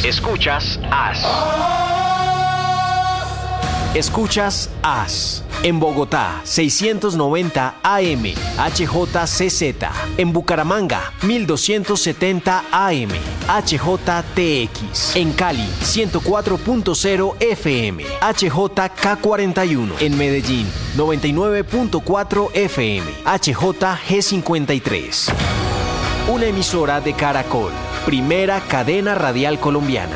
Escuchas AS. Escuchas AS. En Bogotá, 690 AM, HJCZ. En Bucaramanga, 1270 AM, HJTX. En Cali, 104.0 FM, HJK41. En Medellín, 99.4 FM, HJG53. Una emisora de Caracol, primera cadena radial colombiana.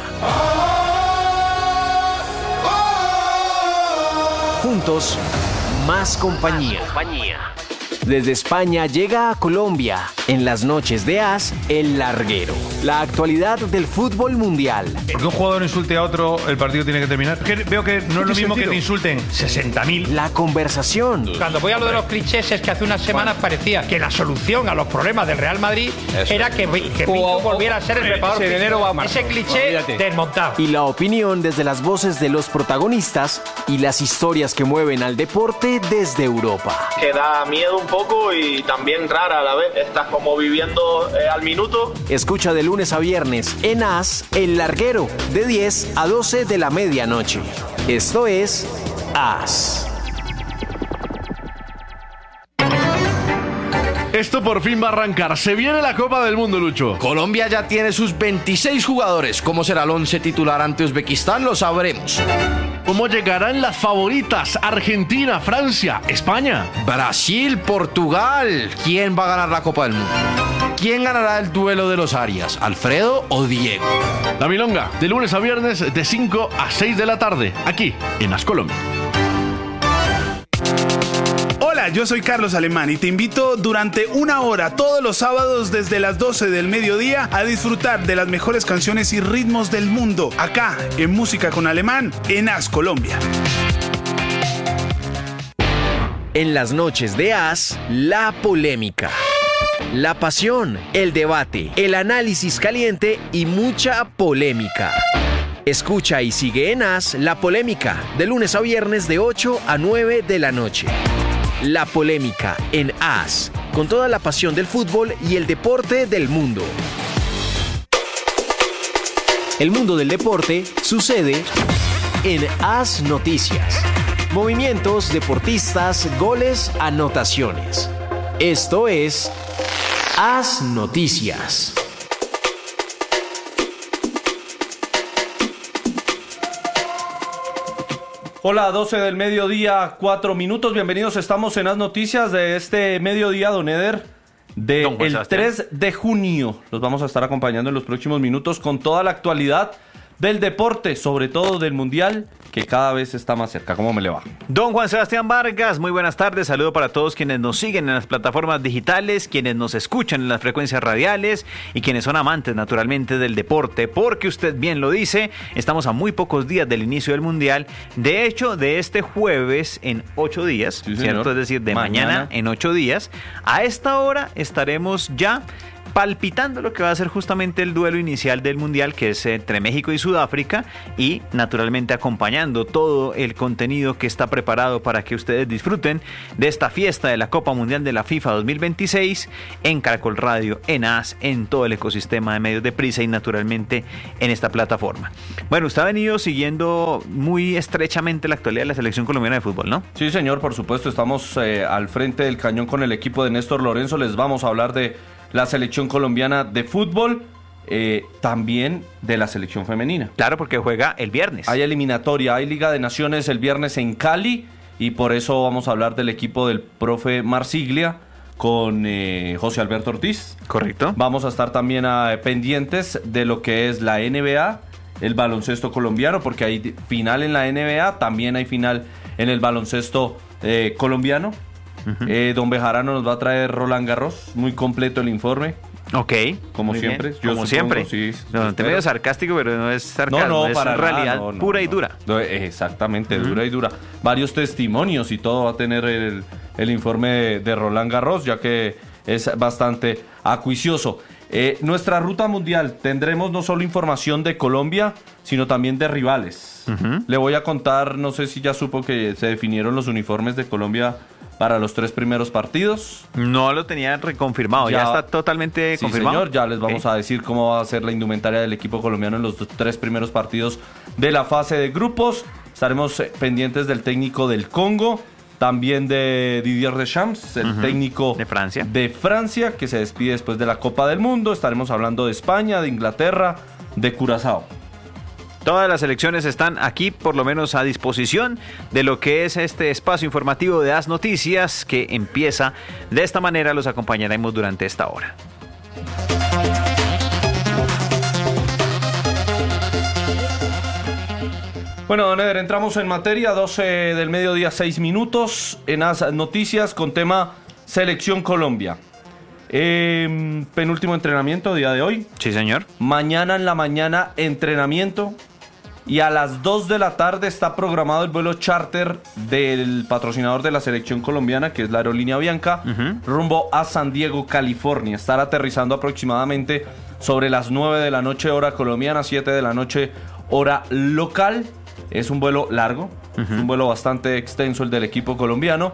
Juntos, más compañía. Desde España llega a Colombia, en las noches de AS, El Larguero. La actualidad del fútbol mundial. Porque un jugador insulte a otro, el partido tiene que terminar. Veo que no es lo mismo que te insulten 60.000. La conversación. Cuando voy a lo de los clichés, es que hace unas semanas parecía que la solución a los problemas del Real Madrid era que Pinto volviera a ser el preparador físico. Ese cliché desmontado. Y la opinión desde las voces de los protagonistas y las historias que mueven al deporte desde Europa. Que da miedo un poco y también rara a la vez. Estás como viviendo al minuto. Escucha de lunes a viernes en AS, El Larguero, de 10 a 12 de la medianoche. Esto es AS. Esto por fin va a arrancar. Se viene la Copa del Mundo, Lucho. Colombia ya tiene sus 26 jugadores. ¿Cómo será el 11 titular ante Uzbekistán? Lo sabremos. ¿Cómo llegarán las favoritas? Argentina, Francia, España. Brasil, Portugal. ¿Quién va a ganar la Copa del Mundo? ¿Quién ganará el duelo de los Arias? ¿Alfredo o Diego? La Milonga, de lunes a viernes, de 5 a 6 de la tarde, aquí en AS Colombia. Hola, yo soy Carlos Alemán y te invito durante una hora todos los sábados desde las 12 del mediodía a disfrutar de las mejores canciones y ritmos del mundo, acá en Música con Alemán, en AS Colombia. En las noches de AS, la polémica, la pasión, el debate, el análisis caliente y mucha polémica. Escucha y sigue en AS La Polémica, de lunes a viernes de 8 a 9 de la noche. La Polémica en AS, con toda la pasión del fútbol y el deporte del mundo. El mundo del deporte sucede en AS Noticias. Movimientos, deportistas, goles, anotaciones. Esto es AS Noticias. Hola, 12 del mediodía, 4 minutos. Bienvenidos, estamos en las noticias de este mediodía, don Eder, del 3 de junio. Los vamos a estar acompañando en los próximos minutos con toda la actualidad del deporte, sobre todo del Mundial, que cada vez está más cerca. ¿Cómo me le va? Don Juan Sebastián Vargas, muy buenas tardes. Saludo para todos quienes nos siguen en las plataformas digitales, quienes nos escuchan en las frecuencias radiales y quienes son amantes naturalmente del deporte, porque usted bien lo dice, estamos a muy pocos días del inicio del Mundial. De hecho, de este jueves en 8 días, sí, ¿cierto? Es decir, de mañana en 8 días, a esta hora estaremos ya palpitando lo que va a ser justamente el duelo inicial del Mundial, que es entre México y Sudáfrica, y naturalmente acompañando todo el contenido que está preparado para que ustedes disfruten de esta fiesta de la Copa Mundial de la FIFA 2026 en Caracol Radio, en AS, en todo el ecosistema de medios de Prisa y naturalmente en esta plataforma. Bueno, usted ha venido siguiendo muy estrechamente la actualidad de la selección colombiana de fútbol, ¿no? Sí, señor, por supuesto, estamos al frente del cañón con el equipo de Néstor Lorenzo. Les vamos a hablar de la selección colombiana de fútbol, también de la selección femenina. Claro, porque juega el viernes. Hay eliminatoria, hay Liga de Naciones el viernes en Cali, y por eso vamos a hablar del equipo del profe Marsiglia con José Alberto Ortiz. Correcto. Vamos a estar también pendientes de lo que es la NBA, el baloncesto colombiano, porque hay final en la NBA, también hay final en el baloncesto colombiano. Don Bejarano nos va a traer Roland Garros, muy completo el informe. Ok. Como siempre. Yo como siempre. Sí, no, te medio sarcástico, pero no es sarcasmo, no, es para realidad nada, pura y dura. Exactamente, dura y dura. Varios testimonios y todo va a tener el informe de Roland Garros, ya que es bastante acuicioso. Nuestra ruta mundial, tendremos no solo información de Colombia, sino también de rivales. Le voy a contar, no sé si ya supo que se definieron los uniformes de Colombia para los 3 primeros partidos. No lo tenía reconfirmado, ya está totalmente confirmado. Señor, ya les vamos a decir cómo va a ser la indumentaria del equipo colombiano en los 3 primeros partidos de la fase de grupos. Estaremos pendientes del técnico del Congo, también de Didier Deschamps, el técnico de Francia, que se despide después de la Copa del Mundo. Estaremos hablando de España, de Inglaterra, de Curazao. Todas las selecciones están aquí, por lo menos a disposición de lo que es este espacio informativo de AS Noticias, que empieza de esta manera. Los acompañaremos durante esta hora. Bueno, don Eder, entramos en materia, 12 del mediodía, 6 minutos, en AS Noticias con tema Selección Colombia. Penúltimo entrenamiento, día de hoy. Sí, señor. Mañana en la mañana, entrenamiento. Y a las 2 de la tarde está programado el vuelo charter del patrocinador de la selección colombiana, que es la aerolínea Bianca, rumbo a San Diego, California. Estará aterrizando aproximadamente sobre las 9 de la noche, hora colombiana, 7 de la noche, hora local. Es un vuelo largo, un vuelo bastante extenso el del equipo colombiano.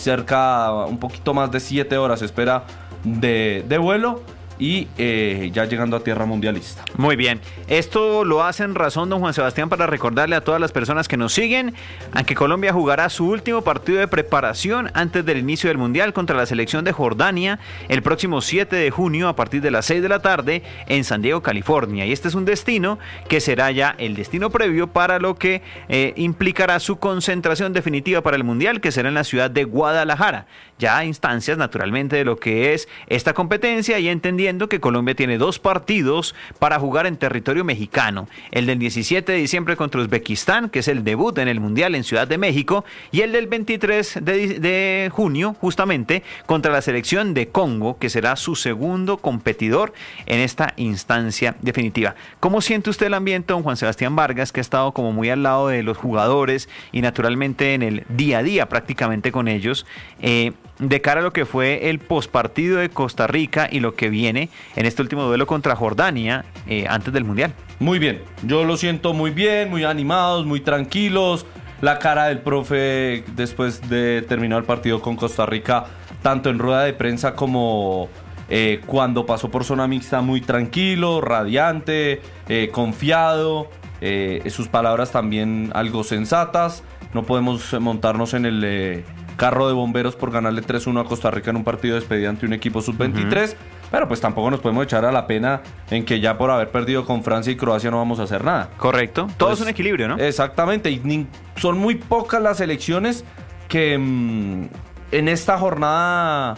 Un poquito más de 7 horas espera de vuelo. Y ya llegando a tierra mundialista. Muy bien. Esto lo hace en razón, don Juan Sebastián, para recordarle a todas las personas que nos siguen a que Colombia jugará su último partido de preparación antes del inicio del Mundial contra la selección de Jordania el próximo 7 de junio a partir de las 6 de la tarde en San Diego, California. Y este es un destino que será ya el destino previo para lo que implicará su concentración definitiva para el Mundial, que será en la ciudad de Guadalajara. Ya a instancias, naturalmente, de lo que es esta competencia y entendiendo que Colombia tiene 2 partidos para jugar en territorio mexicano. El del 17 de diciembre contra Uzbekistán, que es el debut en el Mundial en Ciudad de México, y el del 23 de junio, justamente, contra la selección de Congo, que será su segundo competidor en esta instancia definitiva. ¿Cómo siente usted el ambiente, don Juan Sebastián Vargas, que ha estado como muy al lado de los jugadores y naturalmente en el día a día prácticamente con ellos, de cara a lo que fue el postpartido de Costa Rica y lo que viene en este último duelo contra Jordania antes del Mundial? Muy bien, yo lo siento muy bien, muy animados, muy tranquilos. La cara del profe después de terminar el partido con Costa Rica, tanto en rueda de prensa como cuando pasó por zona mixta, muy tranquilo, radiante, confiado. Sus palabras también algo sensatas. No podemos montarnos en el carro de bomberos por ganarle 3-1 a Costa Rica en un partido de despedida ante un equipo sub-23, pero pues tampoco nos podemos echar a la pena en que ya por haber perdido con Francia y Croacia no vamos a hacer nada. Correcto, todo es un equilibrio, ¿no? Exactamente, y son muy pocas las selecciones que en esta jornada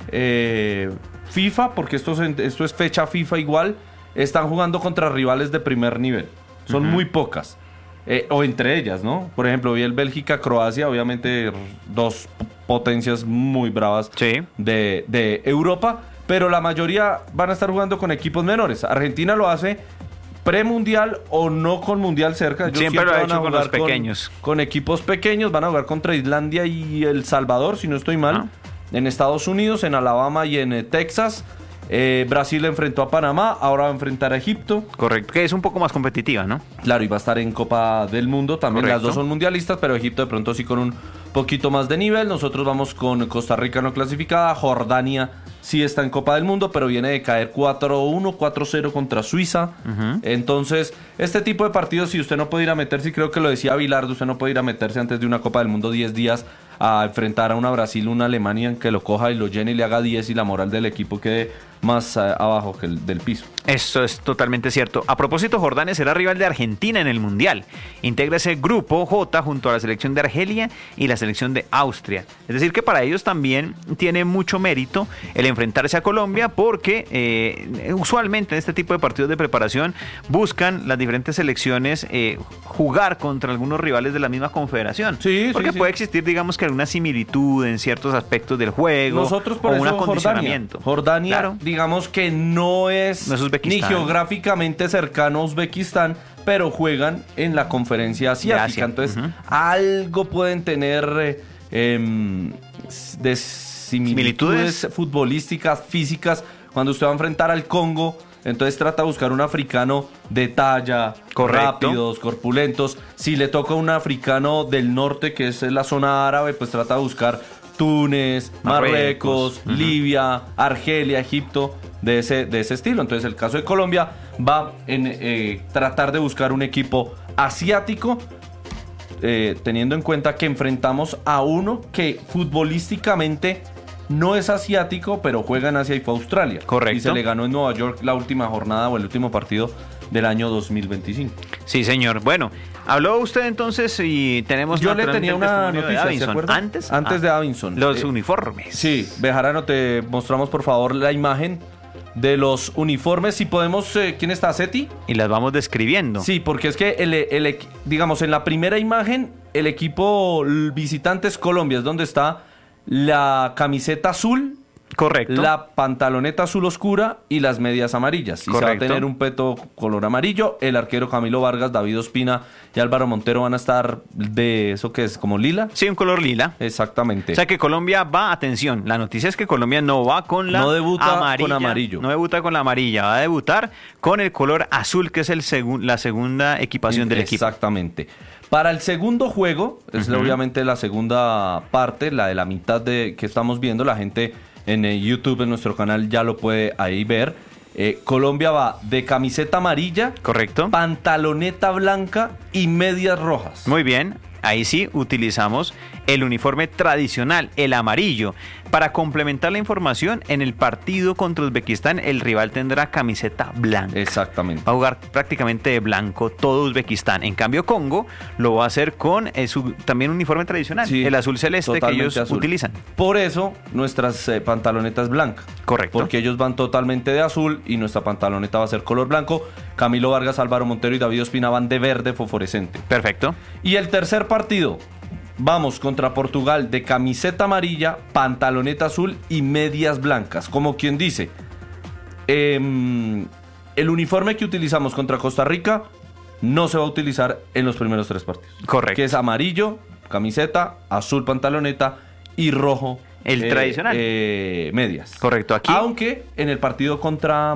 FIFA, porque esto es fecha FIFA igual, están jugando contra rivales de primer nivel. Son muy pocas. O entre ellas, ¿no? Por ejemplo, vi el Bélgica-Croacia, obviamente 2 potencias muy bravas de Europa, pero la mayoría van a estar jugando con equipos menores. Argentina lo hace premundial o no con mundial cerca. Ellos siempre lo ha hecho con los pequeños. Con equipos pequeños, van a jugar contra Islandia y El Salvador, si no estoy mal, en Estados Unidos, en Alabama y en Texas. Brasil enfrentó a Panamá, ahora va a enfrentar a Egipto. Correcto, que es un poco más competitiva, ¿no? Claro, y va a estar en Copa del Mundo también. Correcto. Las dos son mundialistas, pero Egipto de pronto sí con un poquito más de nivel. Nosotros vamos con Costa Rica no clasificada. Jordania sí está en Copa del Mundo, pero viene de caer 4-1, 4-0 contra Suiza. Entonces, este tipo de partidos, si usted no puede ir a meterse, y creo que lo decía Bilardo, usted no puede ir a meterse antes de una Copa del Mundo 10 días a enfrentar a una Brasil, una Alemania, que lo coja y lo llene y le haga 10 y la moral del equipo quede más abajo que el del piso. Eso es totalmente cierto. A propósito, Jordania será rival de Argentina en el Mundial. Integra ese grupo J junto a la selección de Argelia y la selección de Austria. Es decir, que para ellos también tiene mucho mérito el enfrentarse a Colombia, porque usualmente en este tipo de partidos de preparación buscan las diferentes selecciones jugar contra algunos rivales de la misma confederación. Porque puede existir, digamos, que alguna similitud en ciertos aspectos del juego. Nosotros por eso un acondicionamiento. Jordania, claro, digamos que no es ni geográficamente cercano a Uzbekistán, pero juegan en la conferencia asiática. Entonces, algo pueden tener de similitudes futbolísticas, físicas. Cuando usted va a enfrentar al Congo, entonces trata de buscar un africano de talla, rápidos, corpulentos. Si le toca un africano del norte, que es la zona árabe, pues trata de buscar Túnez, Marruecos, Libia, Argelia, Egipto, de ese estilo. Entonces el caso de Colombia va en tratar de buscar un equipo asiático, teniendo en cuenta que enfrentamos a uno que futbolísticamente no es asiático, pero juega en Asia y fue a Australia. Correcto. Y se le ganó en Nueva York la última jornada o el último partido del año 2025. Sí, señor. Bueno, habló usted entonces y tenemos... Yo le tenía una noticia, ¿se acuerda? Antes de Davinson. Los uniformes. Sí, Bejarano, te mostramos por favor la imagen de los uniformes. Si podemos, ¿quién está? ¿Seti? Y las vamos describiendo. Sí, porque es que, digamos, en la primera imagen, el equipo visitante es Colombia, es donde está la camiseta azul, correcto, la pantaloneta azul oscura y las medias amarillas. Y correcto, se va a tener un peto color amarillo. El arquero Camilo Vargas, David Ospina y Álvaro Montero van a estar de eso que es como lila. Sí, un color lila. Exactamente. O sea que Colombia va, atención, la noticia es que Colombia no va con la no debuta amarilla, con amarillo. No debuta con la amarilla, va a debutar con el color azul, que es la segunda equipación del equipo. Exactamente. Para el segundo juego, es obviamente la segunda parte, la de la mitad que estamos viendo, la gente en YouTube, en nuestro canal, ya lo puede ahí ver. Colombia va de camiseta amarilla, correcto, pantaloneta blanca y medias rojas. Muy bien, ahí sí utilizamos el uniforme tradicional, el amarillo. Para complementar la información, en el partido contra Uzbekistán, el rival tendrá camiseta blanca. Exactamente. Va a jugar prácticamente de blanco todo Uzbekistán. En cambio, Congo lo va a hacer con también un uniforme tradicional, sí, el azul celeste que ellos utilizan. Por eso, nuestras pantalonetas blancas. Correcto. Porque ellos van totalmente de azul y nuestra pantaloneta va a ser color blanco. Camilo Vargas, Álvaro Montero y David Ospina van de verde fosforescente. Perfecto. Y el tercer partido, vamos contra Portugal de camiseta amarilla, pantaloneta azul y medias blancas. Como quien dice, el uniforme que utilizamos contra Costa Rica no se va a utilizar en los primeros 3 partidos. Correcto. Que es amarillo, camiseta, azul, pantaloneta y rojo, el tradicional. Medias. Correcto. Aquí. Aunque en el partido contra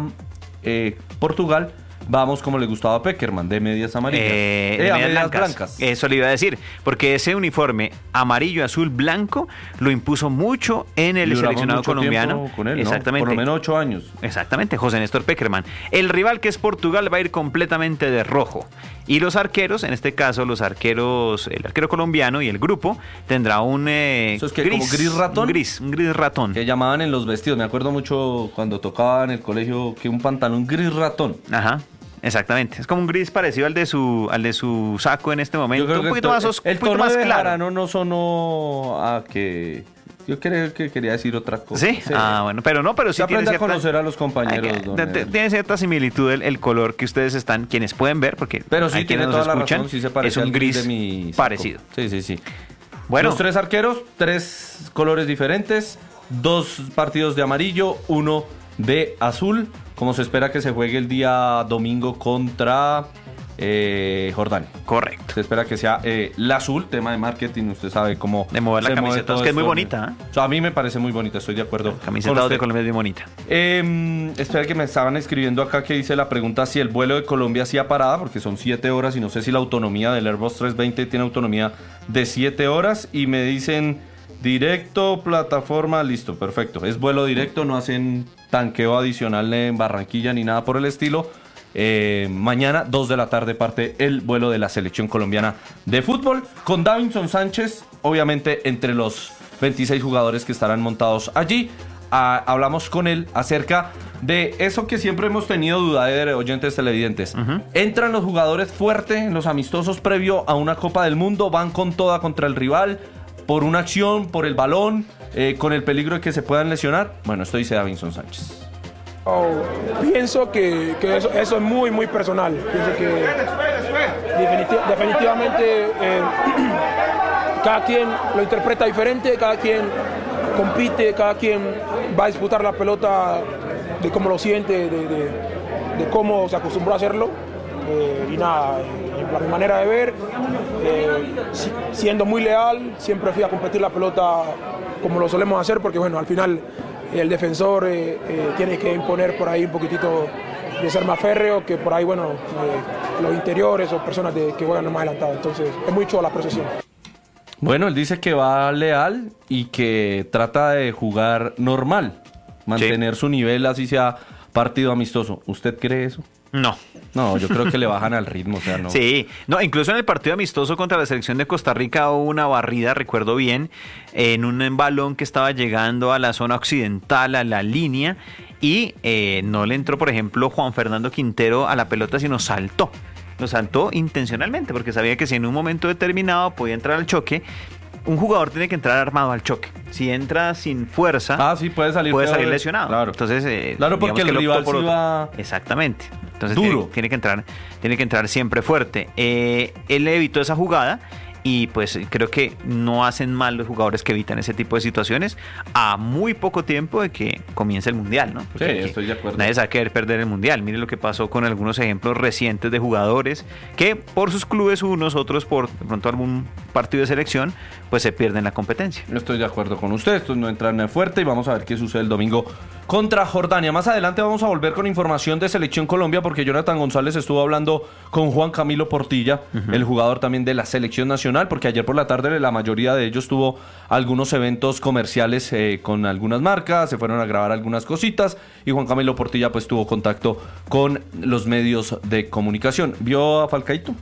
Portugal vamos como le gustaba a Peckerman, de medias amarillas. De medias blancas. Eso le iba a decir, porque ese uniforme amarillo, azul, blanco lo impuso mucho en el seleccionado colombiano. Con él, exactamente. ¿no? Por lo menos 8 años. Exactamente, José Néstor Peckerman. El rival, que es Portugal, va a ir completamente de rojo. Y los arqueros, en este caso el arquero colombiano y el grupo, tendrá un ¿eso es que como gris ratón? Un gris ratón. Que llamaban en los vestidos. Me acuerdo mucho cuando tocaba en el colegio que un pantalón gris ratón. Ajá. Exactamente, es como un gris parecido al de su saco en este momento, un poquito más oscuro, el tono más claro. No sonó a que yo creo que quería decir otra cosa. ¿Sí? Bueno, pero sí tiene cierta... a conocer a los compañeros. Tiene cierta similitud el color que ustedes están, quienes pueden ver, porque pero sí tiene toda la razón, sí se parece, es un gris de mi parecido. Sí. Bueno, los 3 arqueros, 3 colores diferentes, 2 partidos de amarillo, 1 de azul, como se espera que se juegue el día domingo contra Jordania. Correcto. Se espera que sea el azul, tema de marketing, usted sabe cómo de mover la camiseta, es que es muy bonita. O sea, a mí me parece muy bonita, estoy de acuerdo. La camiseta de Colombia es muy bonita. Espera, que me estaban escribiendo acá que dice la pregunta si el vuelo de Colombia hacía parada, porque son 7 horas y no sé si la autonomía del Airbus 320 tiene autonomía de 7 horas y me dicen directo, plataforma, listo, perfecto. Es vuelo directo, no hacen tanqueo adicional en Barranquilla ni nada por el estilo. Mañana, 2 de la tarde, parte el vuelo de la selección colombiana de fútbol con Davinson Sánchez, obviamente entre los 26 jugadores que estarán montados allí. Hablamos con él acerca de eso que siempre hemos tenido duda de oyentes televidentes. Entran los jugadores fuerte en los amistosos previo a una Copa del Mundo, van con toda contra el rival, por una acción, por el balón, con el peligro de que se puedan lesionar. Bueno, esto dice Davinson Sánchez. Pienso que eso es muy, muy personal. Pienso que definitivamente cada quien lo interpreta diferente, cada quien compite, cada quien va a disputar la pelota de cómo lo siente, de cómo se acostumbró a hacerlo. Y nada, por mi manera de ver, siendo muy leal, siempre fui a competir la pelota como lo solemos hacer, porque bueno, al final el defensor tiene que imponer por ahí un poquitito de ser más férreo que por ahí, bueno, los interiores o personas que juegan más adelantados. Entonces, es mucho la procesión. Bueno, él dice que va leal y que trata de jugar normal, mantener su nivel así sea partido amistoso. ¿Usted cree eso? No. No, yo creo que le bajan al ritmo, o sea, no. Sí, no, incluso en el partido amistoso contra la selección de Costa Rica hubo una barrida, recuerdo bien, en un balón que estaba llegando a la zona occidental, a la línea, y no le entró, por ejemplo, Juan Fernando Quintero a la pelota, sino saltó. Lo saltó intencionalmente, porque sabía que si en un momento determinado podía entrar al choque. Un jugador tiene que entrar armado al choque. Si entra sin fuerza, sí, puede salir lesionado. Claro. Entonces, claro, porque el rival sí va... Exactamente. Entonces duro. Tiene que entrar siempre fuerte. Él evitó esa jugada y pues creo que no hacen mal los jugadores que evitan ese tipo de situaciones a muy poco tiempo de que comience el Mundial, ¿no? Porque sí, estoy de acuerdo. Nadie sabe querer perder el Mundial. Mire lo que pasó con algunos ejemplos recientes de jugadores que por sus clubes unos, otros por de pronto algún partido de selección, pues se pierden la competencia. No estoy de acuerdo con usted, estos no entran fuerte y vamos a ver qué sucede el domingo contra Jordania. Más adelante vamos a volver con información de Selección Colombia porque Jonathan González estuvo hablando con Juan Camilo Portilla, el jugador también de la Selección Nacional, porque ayer por la tarde la mayoría de ellos tuvo algunos eventos comerciales con algunas marcas, se fueron a grabar algunas cositas y Juan Camilo Portilla pues tuvo contacto con los medios de comunicación. ¿Vio a Falcaito?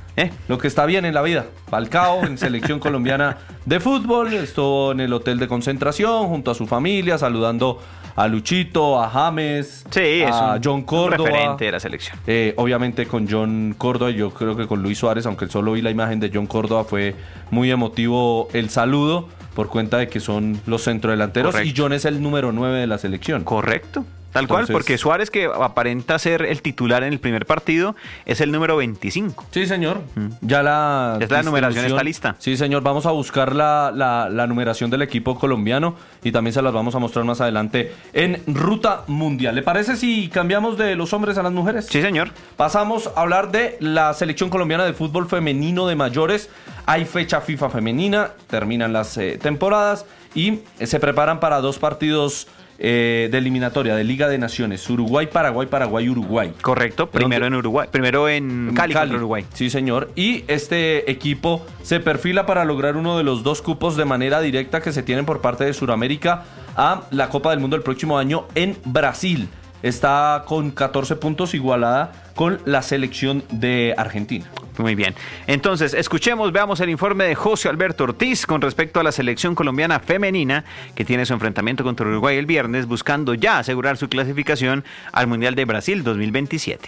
Lo que está bien en la vida. Falcao en Selección Colombiana de Fútbol, estuvo en el hotel de concentración junto a su familia, saludando a Luchito, a James, a John Córdoba. Un referente de la selección. Obviamente con John Córdoba, yo creo que con Luis Suárez, aunque solo vi la imagen de John Córdoba, fue muy emotivo el saludo por cuenta de que son los centrodelanteros. Correcto. Y John es el número 9 de la selección. Correcto. Tal cual, porque Suárez, que aparenta ser el titular en el primer partido, es el número 25. Sí, señor. Ya es la numeración está lista. Sí, señor. Vamos a buscar la numeración del equipo colombiano y también se las vamos a mostrar más adelante en Ruta Mundial. ¿Le parece si cambiamos de los hombres a las mujeres? Sí, señor. Pasamos a hablar de la Selección Colombiana de Fútbol Femenino de Mayores. Hay fecha FIFA femenina, terminan las temporadas y se preparan para 2 partidos de eliminatoria de Liga de Naciones, Uruguay, Paraguay, Uruguay. Correcto, primero en Uruguay, primero en Cali contra Uruguay. Sí, señor. Y este equipo se perfila para lograr uno de los 2 cupos de manera directa que se tienen por parte de Sudamérica a la Copa del Mundo el próximo año en Brasil. Está con 14 puntos, igualada con la selección de Argentina. Muy bien. Entonces, veamos el informe de José Alberto Ortiz con respecto a la selección colombiana femenina que tiene su enfrentamiento contra Uruguay el viernes, buscando ya asegurar su clasificación al Mundial de Brasil 2027.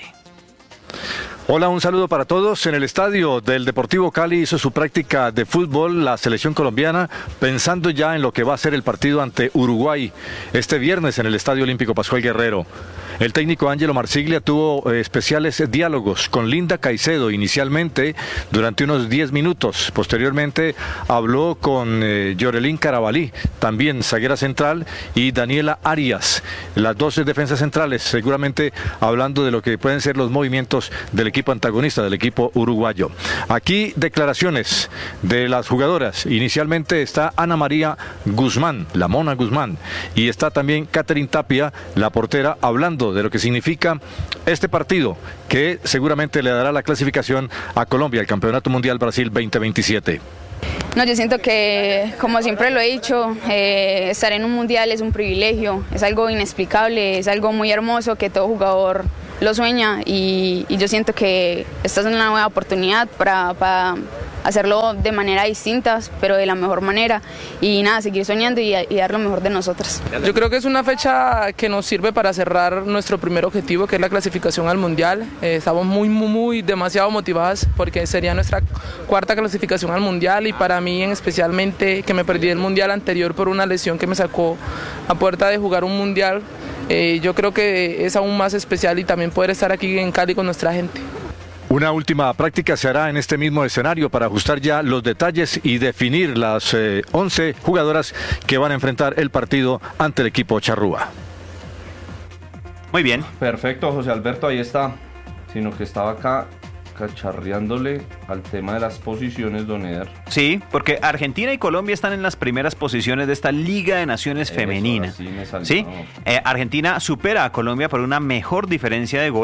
Hola, un saludo para todos. En el estadio del Deportivo Cali hizo su práctica de fútbol la selección colombiana, pensando ya en lo que va a ser el partido ante Uruguay este viernes en el Estadio Olímpico Pascual Guerrero. El técnico Ángelo Marsiglia tuvo especiales diálogos con Linda Caicedo inicialmente durante unos 10 minutos. Posteriormente habló con Yorelín Carabalí, también zaguera central, y Daniela Arias, las 2 defensas centrales, seguramente hablando de lo que pueden ser los movimientos del equipo antagonista, del equipo uruguayo. Aquí declaraciones de las jugadoras. Inicialmente está Ana María Guzmán, la Mona Guzmán, y está también Catherine Tapia, la portera, hablando de lo que significa este partido, que seguramente le dará la clasificación a Colombia al Campeonato Mundial Brasil 2027. No, yo siento que, como siempre lo he dicho, estar en un mundial es un privilegio, es algo inexplicable, es algo muy hermoso que todo jugador lo sueña y yo siento que esta es una nueva oportunidad para hacerlo de manera distinta, pero de la mejor manera y nada, seguir soñando y dar lo mejor de nosotras. Yo creo que es una fecha que nos sirve para cerrar nuestro primer objetivo, que es la clasificación al Mundial. Estamos demasiado motivadas porque sería nuestra 4ª clasificación al Mundial y para mí especialmente que me perdí el Mundial anterior por una lesión que me sacó a puerta de jugar un Mundial, yo creo que es aún más especial y también poder estar aquí en Cali con nuestra gente. Una última práctica se hará en este mismo escenario para ajustar ya los detalles y definir las 11 jugadoras que van a enfrentar el partido ante el equipo charrúa. Muy bien. Perfecto, José Alberto, ahí está. Sino que estaba acá cacharreándole al tema de las posiciones, don Eder. Sí, porque Argentina y Colombia están en las primeras posiciones de esta Liga de Naciones femenina. ¿Sí? Argentina supera a Colombia por una mejor diferencia de gol.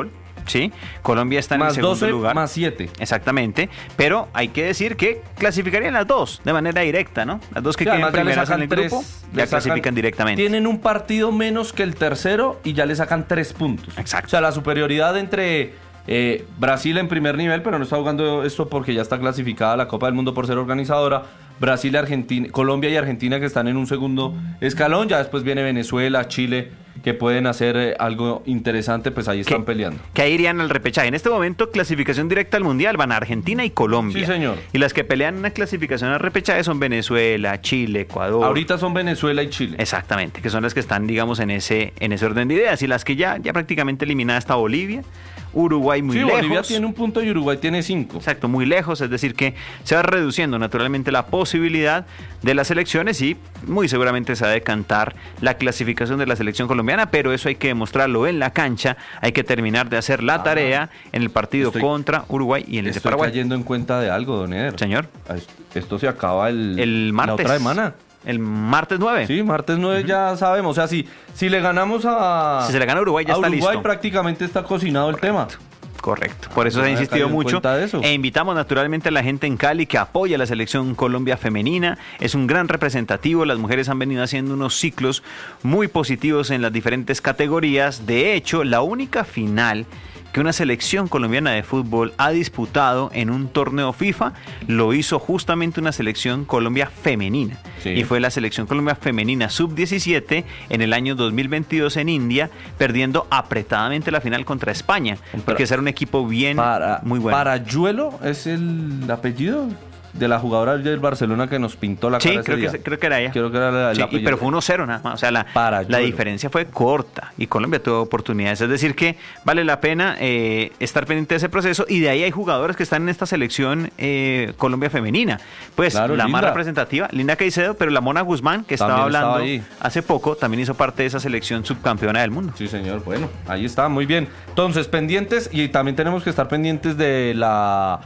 ¿sí? Colombia está en el segundo lugar. Más 7. Exactamente, pero hay que decir que clasificarían las dos de manera directa, ¿no? Las dos que queden primeras en el grupo ya clasifican directamente. Tienen un partido menos que el tercero y ya le sacan 3 puntos. Exacto. O sea, la superioridad entre Brasil en primer nivel, pero no está jugando esto porque ya está clasificada a la Copa del Mundo por ser organizadora. Brasil, Argentina, Colombia y Argentina que están en un segundo escalón. Ya después viene Venezuela, Chile, que pueden hacer algo interesante, pues ahí están peleando. Que ahí irían al repechaje. En este momento, clasificación directa al Mundial, van a Argentina y Colombia. Sí, señor. Y las que pelean en la clasificación al repechaje son Venezuela, Chile, Ecuador. Ahorita son Venezuela y Chile. Exactamente, que son las que están, digamos, en ese orden de ideas. Y las que ya prácticamente eliminada está Bolivia, Uruguay muy lejos. Bolivia tiene un punto y Uruguay tiene 5. Exacto, muy lejos, es decir que se va reduciendo naturalmente la posibilidad de las selecciones y muy seguramente se va a decantar la clasificación de la selección colombiana, pero eso hay que demostrarlo en la cancha, hay que terminar de hacer la tarea en el partido contra Uruguay y en el de Paraguay. Estoy cayendo en cuenta de algo, don Eder. Señor. Esto se acaba el martes. La otra semana. El martes 9. Sí, martes 9 ya sabemos. O sea, si le ganamos si se le gana a Uruguay, ya está listo. Uruguay prácticamente está cocinado el tema. Correcto, por eso se ha insistido mucho e invitamos naturalmente a la gente en Cali que apoya a la selección Colombia femenina, es un gran representativo, las mujeres han venido haciendo unos ciclos muy positivos en las diferentes categorías, de hecho la única final que una selección colombiana de fútbol ha disputado en un torneo FIFA, lo hizo justamente una selección Colombia femenina. Sí. Y fue la selección Colombia femenina sub-17 en el año 2022 en India, perdiendo apretadamente la final contra España, porque ese era un equipo muy bueno. ¿Parayuelo es el apellido de la jugadora del Barcelona que nos pintó la cara ese día? Creo que era ella. Creo que era pero fue 1-0 nada más. O sea, la diferencia fue corta y Colombia tuvo oportunidades. Es decir que vale la pena estar pendiente de ese proceso y de ahí hay jugadores que están en esta selección Colombia femenina. Pues claro, la más representativa, Linda Caicedo, pero la Mona Guzmán, que estaba hablando hace poco, también hizo parte de esa selección subcampeona del mundo. Sí, señor. Bueno, ahí está, muy bien. Entonces, pendientes y también tenemos que estar pendientes de la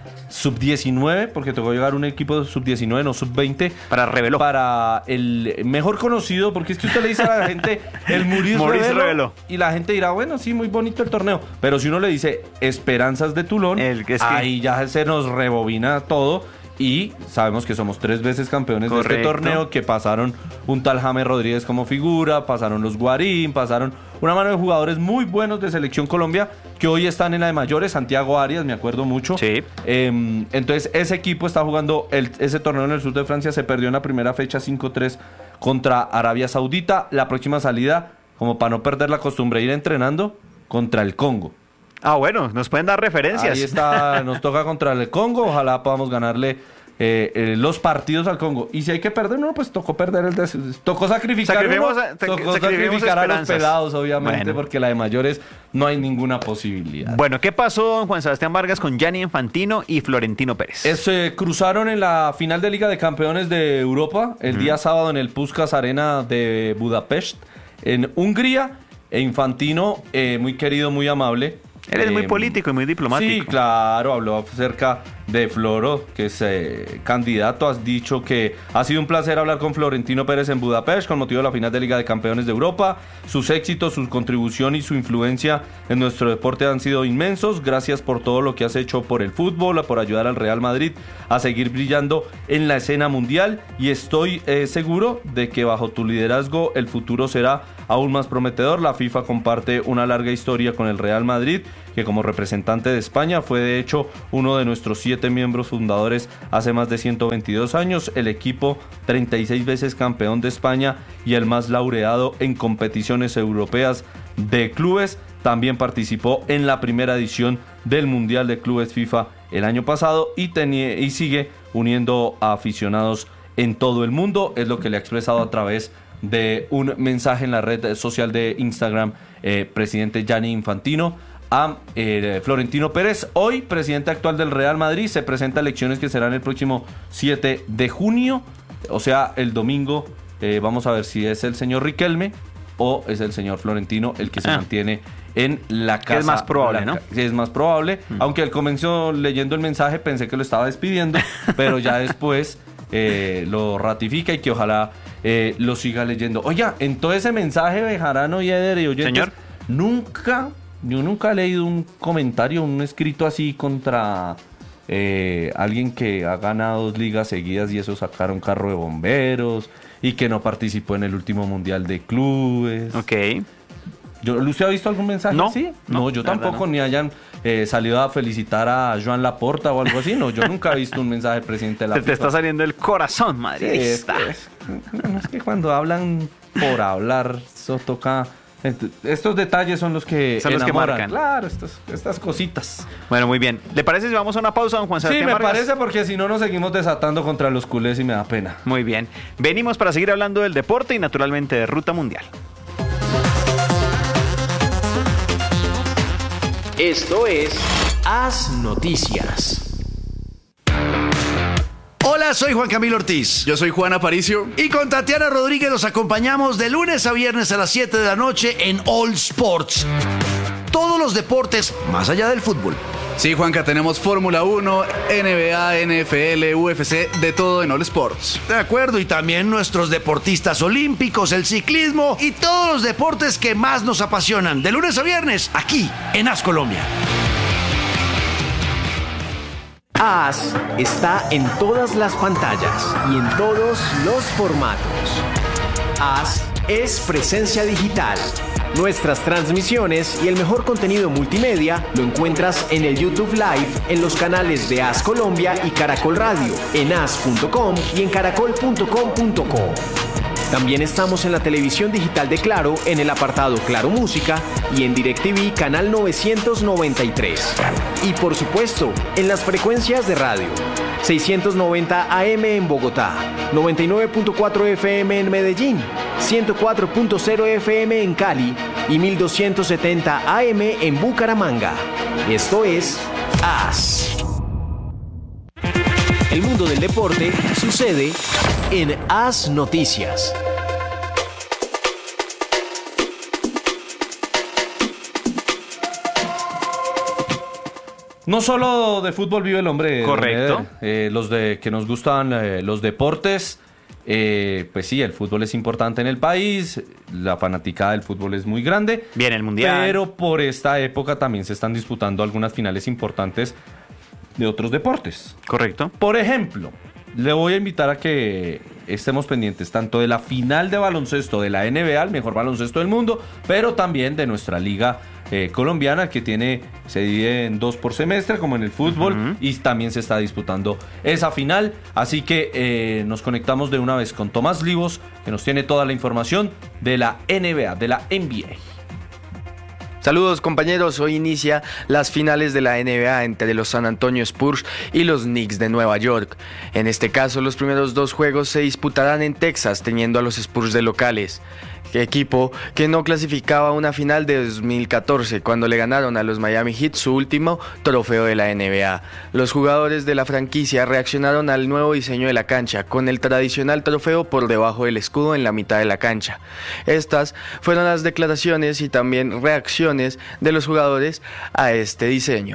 sub-19 porque tocó llegar un equipo sub-19, no sub-20. Para Reveló. Para el mejor conocido, porque es que usted le dice a la gente el Maurice Reveló. Y la gente dirá, bueno, sí, muy bonito el torneo. Pero si uno le dice Esperanzas de Tulón, ahí ya se nos rebobina todo. Y sabemos que somos 3 veces campeones de este torneo, que pasaron un tal James Rodríguez como figura, pasaron los Guarín, pasaron una mano de jugadores muy buenos de Selección Colombia que hoy están en la de mayores, Santiago Arias, me acuerdo mucho. Sí. Entonces ese equipo está jugando ese torneo en el sur de Francia, se perdió en la primera fecha 5-3 contra Arabia Saudita. La próxima salida, como para no perder la costumbre de ir entrenando, contra el Congo. Ah, bueno, nos pueden dar referencias. Ahí está, nos toca contra el Congo, ojalá podamos ganarle los partidos al Congo. Y si hay que perder, no, pues tocó perder tocó sacrificar a los pelados, obviamente, porque la de mayores no hay ninguna posibilidad. Bueno, ¿qué pasó, don Juan Sebastián Vargas, con Gianni Infantino y Florentino Pérez? Se cruzaron en la final de Liga de Campeones de Europa, el día sábado en el Puskás Arena de Budapest, en Hungría, e Infantino, muy querido, muy amable. Él es muy político y muy diplomático. Sí, claro, habló acerca de Floro, que es candidato. Has dicho que ha sido un placer hablar con Florentino Pérez en Budapest con motivo de la final de Liga de Campeones de Europa. Sus éxitos, su contribución y su influencia en nuestro deporte han sido inmensos. Gracias por todo lo que has hecho por el fútbol, por ayudar al Real Madrid a seguir brillando en la escena mundial. Y estoy seguro de que bajo tu liderazgo el futuro será aún más prometedor. La FIFA comparte una larga historia con el Real Madrid, que como representante de España fue de hecho uno de nuestros 7 miembros fundadores hace más de 122 años, el equipo 36 veces campeón de España y el más laureado en competiciones europeas de clubes. También participó en la primera edición del Mundial de Clubes FIFA el año pasado y sigue uniendo a aficionados en todo el mundo. Es lo que le ha expresado a través de un mensaje en la red social de Instagram presidente Gianni Infantino a Florentino Pérez. Hoy, presidente actual del Real Madrid, se presenta a elecciones que serán el próximo 7 de junio, o sea, el domingo. Vamos a ver si es el señor Riquelme o es el señor Florentino el que se mantiene en la casa. Es más probable, ¿no? Es más probable, aunque al comienzo leyendo el mensaje pensé que lo estaba despidiendo, pero ya después lo ratifica y que ojalá lo siga leyendo. Oiga, en todo ese mensaje, Bejarano y Eder y oyentes, señor, nunca yo nunca he leído un comentario, un escrito así contra alguien que ha ganado 2 ligas seguidas y eso sacaron carro de bomberos y que no participó en el último mundial de clubes. Ok. ¿Usted ha visto algún mensaje así? No, yo tampoco, ni hayan salido a felicitar a Joan Laporta o algo así. No, yo nunca he visto un mensaje del presidente de la FIFA. Te está saliendo el corazón, madridista. Es que cuando hablan por hablar, eso toca... Estos detalles son los que marcan. Claro, estas cositas. Bueno, muy bien. ¿Le parece si vamos a una pausa, don Juan Sebastián Vargas? Sí, me parece, porque si no nos seguimos desatando contra los culés y me da pena. Muy bien. Venimos para seguir hablando del deporte y naturalmente de Ruta Mundial. Esto es Haz Noticias. Hola, soy Juan Camilo Ortiz. Yo soy Juan Aparicio. Y con Tatiana Rodríguez los acompañamos de lunes a viernes a las 7 de la noche en All Sports. Todos los deportes más allá del fútbol. Sí, Juanca, tenemos Fórmula 1, NBA, NFL, UFC, de todo en All Sports. De acuerdo, y también nuestros deportistas olímpicos, el ciclismo y todos los deportes que más nos apasionan. De lunes a viernes, aquí en AS Colombia. AS está en todas las pantallas y en todos los formatos. AS es presencia digital. Nuestras transmisiones y el mejor contenido multimedia lo encuentras en el YouTube Live, en los canales de AS Colombia y Caracol Radio, en as.com y en caracol.com.co. También estamos en la televisión digital de Claro, en el apartado Claro Música y en DirecTV canal 993. Y por supuesto, en las frecuencias de radio. 690 AM en Bogotá, 99.4 FM en Medellín, 104.0 FM en Cali y 1270 AM en Bucaramanga. Esto es AS. El mundo del deporte sucede en AS Noticias. No solo de fútbol vive el hombre. Correcto. Los de que nos gustan los deportes, pues sí, el fútbol es importante en el país, la fanaticada del fútbol es muy grande. Bien, el mundial. Pero por esta época también se están disputando algunas finales importantes de otros deportes. Correcto. Por ejemplo, le voy a invitar a que estemos pendientes tanto de la final de baloncesto de la NBA, el mejor baloncesto del mundo, pero también de nuestra liga colombiana, que se divide en 2 por semestre, como en el fútbol, y también se está disputando esa final. Así que nos conectamos de una vez con Tomás Livos, que nos tiene toda la información de la NBA, de la NBA. Saludos compañeros, hoy inicia las finales de la NBA entre los San Antonio Spurs y los Knicks de Nueva York. En este caso, los primeros 2 juegos se disputarán en Texas, teniendo a los Spurs de locales. Equipo que no clasificaba a una final de 2014 cuando le ganaron a los Miami Heat su último trofeo de la NBA. Los jugadores de la franquicia reaccionaron al nuevo diseño de la cancha, con el tradicional trofeo por debajo del escudo en la mitad de la cancha. Estas fueron las declaraciones y también reacciones de los jugadores a este diseño.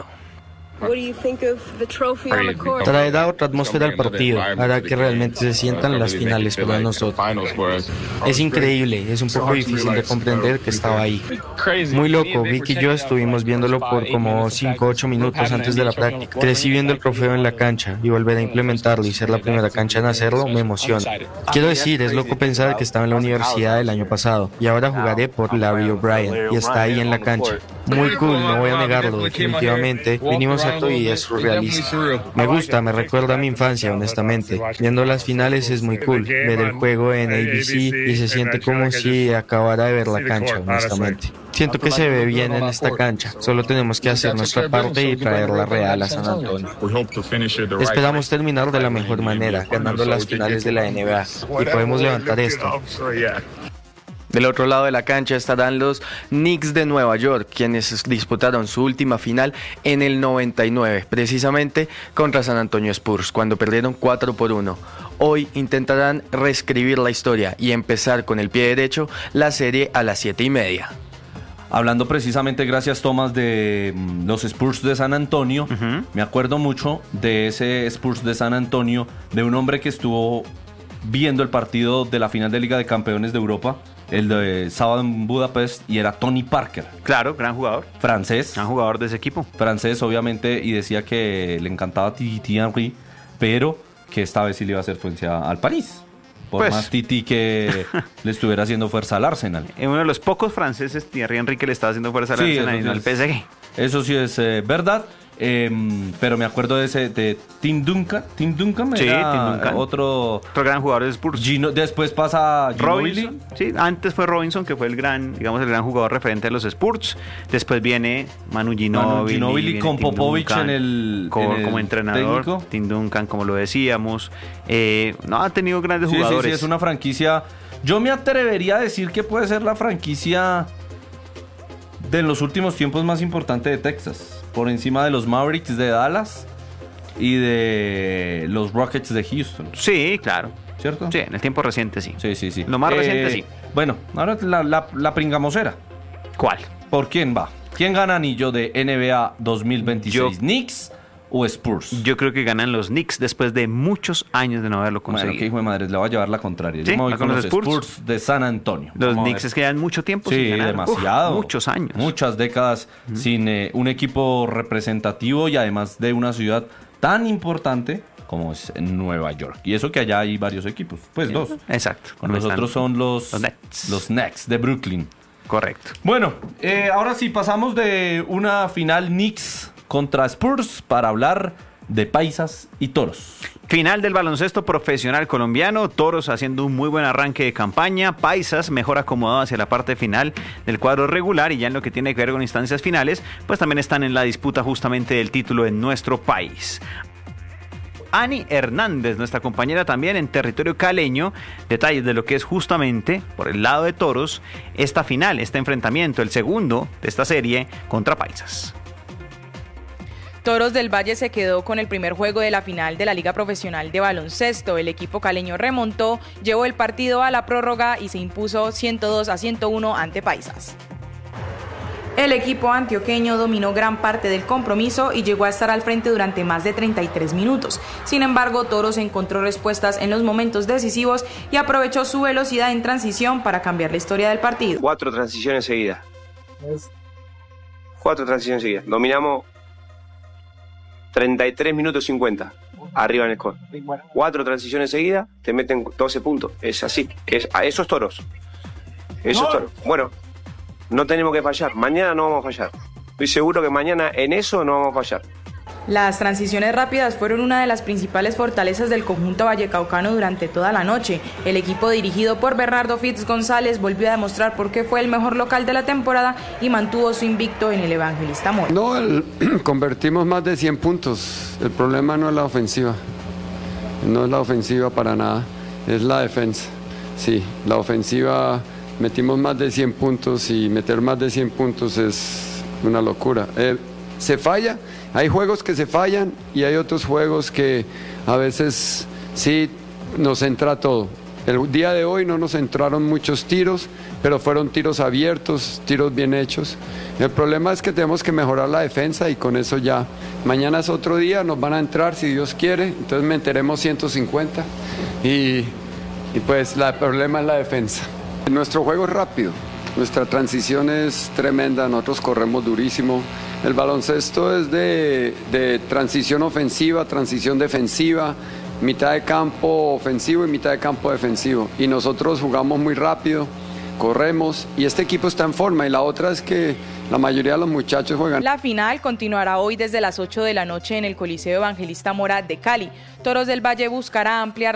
Traerá otra atmósfera al partido, hará que realmente se sientan las finales para nosotros. Es increíble, es un poco difícil de comprender que estaba ahí. Muy loco, Vicky y yo estuvimos viéndolo por como 5 o 8 minutos antes de la práctica. Crecí viendo el trofeo en la cancha y volver a implementarlo y ser la primera cancha en hacerlo me emociona. Quiero decir, es loco pensar que estaba en la universidad el año pasado y ahora jugaré por Larry O'Brien y está ahí en la cancha. Muy cool, no voy a negarlo, definitivamente. Vinimos y es surrealista. Me gusta, me recuerda a mi infancia, honestamente. Viendo las finales es muy cool. Ver el juego en ABC y se siente como si acabara de ver la cancha, honestamente. Siento que se ve bien en esta cancha. Solo tenemos que hacer nuestra parte y traerla real a San Antonio. Esperamos terminar de la mejor manera, ganando las finales de la NBA. Y podemos levantar esto. Del otro lado de la cancha estarán los Knicks de Nueva York, quienes disputaron su última final en el 99, precisamente contra San Antonio Spurs, cuando perdieron 4-1. Hoy intentarán reescribir la historia y empezar con el pie derecho la serie a las 7:30. Hablando precisamente, gracias Tomás, de los Spurs de San Antonio, me acuerdo mucho de ese Spurs de San Antonio, de un hombre que estuvo viendo el partido de la final de Liga de Campeones de Europa el de sábado en Budapest, y era Tony Parker. Claro, gran jugador. Francés. Gran jugador de ese equipo. Francés, obviamente, y decía que le encantaba Thierry Henry, pero que esta vez sí le iba a hacer fuerza al París. Por Pues. más Titi que le estuviera haciendo fuerza al Arsenal. Uno de los pocos franceses, Thierry Henry, que le estaba haciendo fuerza al Arsenal y no al PSG. Eso sí es verdad. Pero me acuerdo de Tim Duncan. Tim Duncan era otro gran jugador de Spurs. Después pasa Robinson. Sí, antes fue Robinson, que fue el gran jugador referente de los Spurs. Después viene Manu Ginóbili con Popovich como entrenador. Técnico. Tim Duncan, como lo decíamos. No, ha tenido grandes jugadores. Sí, es una franquicia. Yo me atrevería a decir que puede ser la franquicia de los últimos tiempos más importante de Texas. Por encima de los Mavericks de Dallas y de los Rockets de Houston. Sí, claro. ¿Cierto? Sí, en el tiempo reciente sí. Sí. Lo más reciente sí. Bueno, ahora la pringamosera. ¿Cuál? ¿Por quién va? ¿Quién gana anillo de NBA 2026? ¿Knicks o Spurs? Yo creo que ganan los Knicks después de muchos años de no haberlo conseguido. Bueno, qué hijo de madre, le voy a llevar la contraria. ¿Sí? Yo me voy con los Spurs de San Antonio. Los Knicks es que llevan mucho tiempo sin ganar. Demasiado. Muchos años. Muchas décadas sin un equipo representativo y además de una ciudad tan importante como es Nueva York. Y eso que allá hay varios equipos. Pues dos. Exacto. Los otros son los Nets. Los Knicks de Brooklyn. Correcto. Bueno, ahora sí pasamos de una final Knicks contra Spurs para hablar de Paisas y Toros. Final del baloncesto profesional colombiano, Toros haciendo un muy buen arranque de campaña, Paisas mejor acomodado hacia la parte final del cuadro regular, y ya en lo que tiene que ver con instancias finales, pues también están en la disputa justamente del título en nuestro país. Ani Hernández, nuestra compañera también en territorio caleño, detalles de lo que es justamente, por el lado de Toros, esta final, este enfrentamiento, el segundo de esta serie contra Paisas. Toros del Valle se quedó con el primer juego de la final de la Liga Profesional de Baloncesto. El equipo caleño remontó, llevó el partido a la prórroga y se impuso 102-101 ante Paisas. El equipo antioqueño dominó gran parte del compromiso y llegó a estar al frente durante más de 33 minutos. Sin embargo, Toros encontró respuestas en los momentos decisivos y aprovechó su velocidad en transición para cambiar la historia del partido. 4 transiciones seguidas. 4 transiciones seguidas. Dominamos 33 minutos 50 arriba en el score. 4 transiciones seguidas, te meten 12 puntos. Es así. Eso es Toros. Eso es Toros. Bueno, no tenemos que fallar. Mañana no vamos a fallar. Estoy seguro que mañana en eso no vamos a fallar. Las transiciones rápidas fueron una de las principales fortalezas del conjunto vallecaucano durante toda la noche. El equipo dirigido por Bernardo Fitz González volvió a demostrar por qué fue el mejor local de la temporada y mantuvo su invicto en el Evangelista Mora. No, convertimos más de 100 puntos. El problema no es la ofensiva. No es la ofensiva para nada, es la defensa. Sí, la ofensiva metimos más de 100 puntos y meter más de 100 puntos es una locura. Se falla. Hay juegos que se fallan y hay otros juegos que a veces sí nos entra todo. El día de hoy no nos entraron muchos tiros, pero fueron tiros abiertos, tiros bien hechos. El problema es que tenemos que mejorar la defensa y con eso ya. Mañana es otro día, nos van a entrar si Dios quiere, entonces meteremos 150 y pues el problema es la defensa. Nuestro juego es rápido, nuestra transición es tremenda, nosotros corremos durísimo. El baloncesto es de transición ofensiva, transición defensiva, mitad de campo ofensivo y mitad de campo defensivo. Y nosotros jugamos muy rápido, corremos y este equipo está en forma. Y la otra es que la mayoría de los muchachos juegan. La final continuará hoy desde las 8 de la noche en el Coliseo Evangelista Mora de Cali. Toros del Valle buscará ampliar